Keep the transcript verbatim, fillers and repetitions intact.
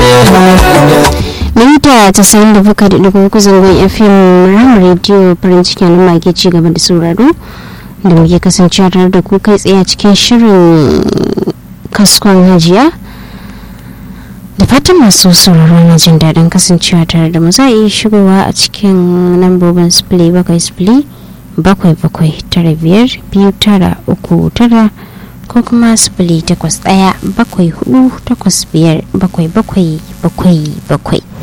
Minta ta sayin da buka da ɗigo zangon F M Ram Radio farin ciki na mage ci gaba da sauraro da muke kasancewa tare da ku kai tsaye cikin shirin kaskon hajiya. Da fatan masu sauraro na jin daɗin kasancewa tare da mu za a iya shigowa a cikin lambobin sifili bakwai sifili bakwai bakwai tara biyar biyu tara uku tara ko kuma sifili takwas ɗaya bakwai hudu takwas biyar bakwai bakwai bakwai bakwai.